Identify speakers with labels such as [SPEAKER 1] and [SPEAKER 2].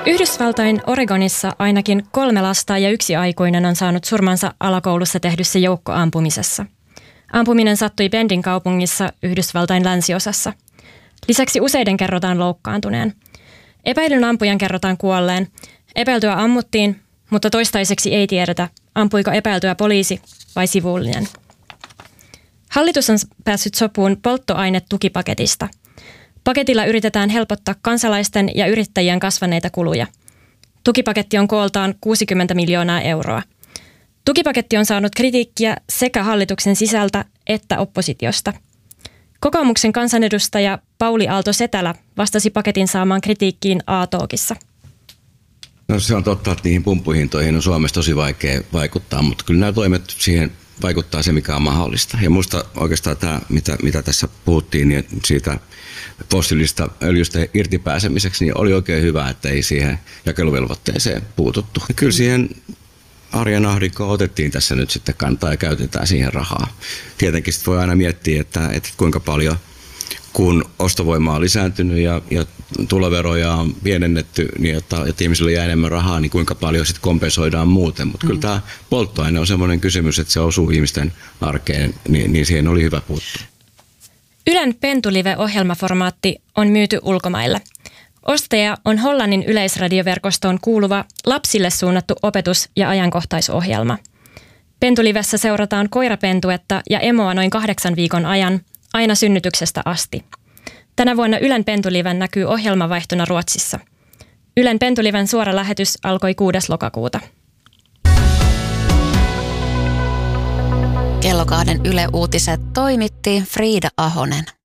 [SPEAKER 1] Yhdysvaltain Oregonissa ainakin 3 lasta ja 1 aikuinen on saanut surmansa alakoulussa tehdyssä joukkoampumisessa. Ampuminen sattui Bendin kaupungissa Yhdysvaltain länsiosassa. Lisäksi useiden kerrotaan loukkaantuneen. Epäilyn ampujan kerrotaan kuolleen. Epäiltyä ammuttiin, mutta toistaiseksi ei tiedetä, ampuiko epäiltyä poliisi vai sivullinen. Hallitus on päässyt sopuun polttoainetukipaketista. Paketilla yritetään helpottaa kansalaisten ja yrittäjien kasvaneita kuluja. Tukipaketti on kooltaan 60 miljoonaa euroa. Tukipaketti on saanut kritiikkiä sekä hallituksen sisältä että oppositiosta. Kokoomuksen kansanedustaja Pauli Aalto-Setälä vastasi paketin saamaan kritiikkiin A-talkissa.
[SPEAKER 2] No se on totta, että niihin pumppuhintoihin on Suomessa tosi vaikea vaikuttaa, mutta kyllä nämä toimet siihen vaikuttaa se, mikä on mahdollista. Ja minusta oikeastaan tämä, mitä tässä puhuttiin, niin siitä fossiilista öljystä irtipääsemiseksi, niin oli oikein hyvä, että ei siihen jakeluvelvoitteeseen puututtu. Ja kyllä siihen arjen ahdinkoon otettiin tässä nyt sitten kantaa ja käytetään siihen rahaa. Tietenkin sitten voi aina miettiä, että kuinka paljon, kun ostovoima on lisääntynyt ja tuloveroja on pienennetty, niin että ihmisille jää enemmän rahaa, niin kuinka paljon sitten kompensoidaan muuten. Mutta kyllä tämä polttoaine on sellainen kysymys, että se osuu ihmisten arkeen, niin siihen oli hyvä puuttua.
[SPEAKER 1] Ylen Pentulive-ohjelmaformaatti on myyty ulkomaille. Ostaja on Hollannin yleisradioverkostoon kuuluva lapsille suunnattu opetus- ja ajankohtaisohjelma. Pentulivessä seurataan koirapentuetta ja emoa noin 8 viikon ajan, aina synnytyksestä asti. Tänä vuonna Ylen Pentuliven näkyy ohjelmavaihtona Ruotsissa. Ylen Pentuliven suora lähetys alkoi 6. lokakuuta.
[SPEAKER 3] Kello 2 Yle Uutiset toimitti Friida Ahonen.